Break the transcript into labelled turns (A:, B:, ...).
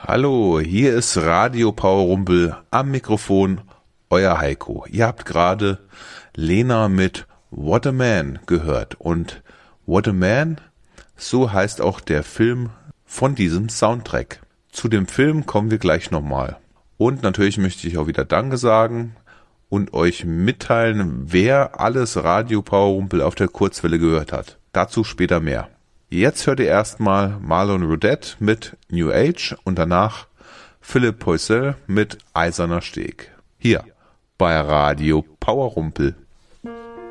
A: Hallo, hier ist Radio Powerrumpel, am Mikrofon euer Heiko. Ihr habt gerade Lena mit What a Man gehört und What a Man, so heißt auch der Film von diesem Soundtrack. Zu dem Film kommen wir gleich nochmal. Und natürlich möchte ich auch wieder Danke sagen und euch mitteilen, wer alles Radio Powerrumpel auf der Kurzwelle gehört hat. Dazu später mehr. Jetzt hört ihr erstmal Marlon Rodette mit New Age und danach Philipp Poisel mit Eiserner Steg. Hier bei Radio Powerrumpel.